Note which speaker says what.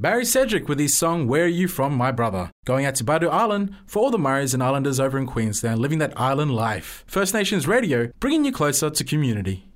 Speaker 1: Barry Cedric with his song Where Are You From, My Brother? Going out to Badu Island for all the Murrays and Islanders over in Queensland living that island life. First Nations Radio, bringing you closer to community.